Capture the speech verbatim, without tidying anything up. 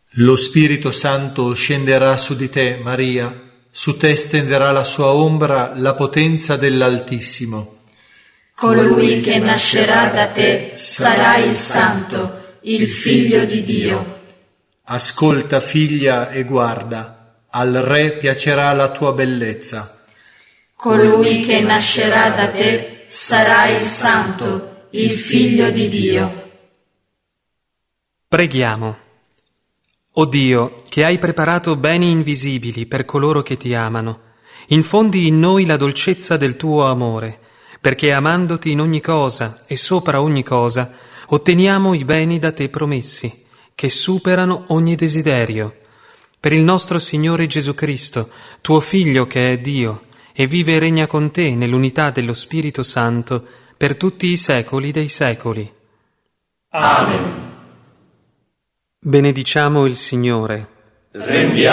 Lo Spirito Santo scenderà su di te, Maria, su te stenderà la sua ombra la potenza dell'Altissimo. Colui che nascerà da te sarà il Santo, il Figlio di Dio. Ascolta, figlia, e guarda, al Re piacerà la tua bellezza. Colui che nascerà da te sarà il Santo, il Figlio di Dio. Preghiamo. O Dio, che hai preparato beni invisibili per coloro che ti amano, infondi in noi la dolcezza del tuo amore, perché amandoti in ogni cosa e sopra ogni cosa, otteniamo i beni da te promessi, che superano ogni desiderio. Per il nostro Signore Gesù Cristo, tuo Figlio che è Dio, e vive e regna con te nell'unità dello Spirito Santo, per tutti i secoli dei secoli. Amen. Benediciamo il Signore. Rendiamo